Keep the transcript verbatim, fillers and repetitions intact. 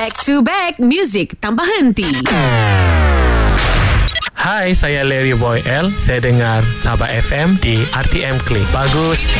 Back to back, music tanpa henti. Hai, saya Larry Boy L. Saya dengar Sabah F M di R T M Click. Bagus,